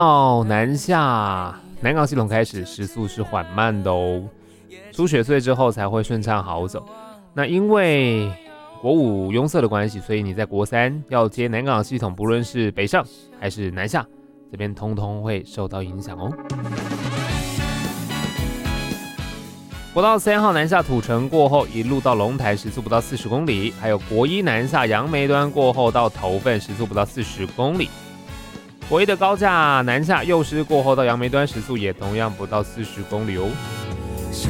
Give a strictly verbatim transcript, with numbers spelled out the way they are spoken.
哦，南下南港系统开始时速是缓慢的哦，出雪隧之后才会顺畅好走。那因为国五拥塞的关系，所以你在国三要接南港系统，不论是北上还是南下，这边通通会受到影响哦。国道三号南下土城过后，一路到龙台，时速不到四十公里；还有国一南下杨梅端过后到头份，时速不到四十公里。国一的高架南下幼师过后到杨梅端，时速也同样不到四十公里哦。